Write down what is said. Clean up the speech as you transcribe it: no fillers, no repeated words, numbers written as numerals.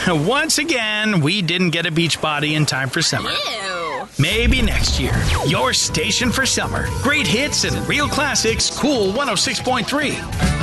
Once again, we didn't get a beach body in time for summer. Ew. Maybe next year. Your station for summer. Great hits and real classics. Cool 106.3.